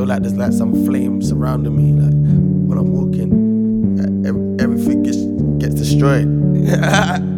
feel like there's like some flame surrounding me. Like when I'm walking, everything gets destroyed.